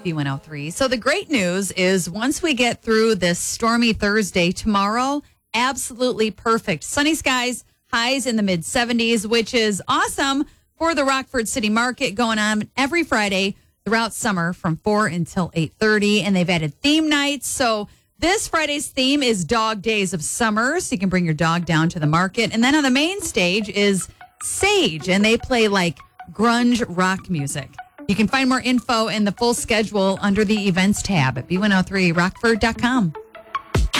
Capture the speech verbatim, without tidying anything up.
B one oh three. So the great news is once we get through this stormy Thursday tomorrow, absolutely perfect. Sunny skies, highs in the mid seventies, which is awesome for the Rockford City Market going on every Friday throughout summer from four until eight thirty. And they've added theme nights. So this Friday's theme is Dog Days of Summer. So you can bring your dog down to the market. And then on the main stage is Sage, and they play like grunge rock music. You can find more info and the full schedule under the events tab at B one oh three rockford dot com.